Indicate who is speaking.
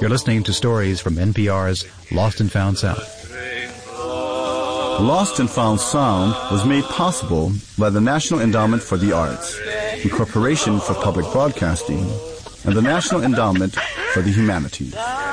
Speaker 1: You're listening to stories from NPR's Lost and Found Sound.
Speaker 2: Lost and Found Sound was made possible by the National Endowment for the Arts, the Corporation for Public Broadcasting, and the National Endowment for the Humanities.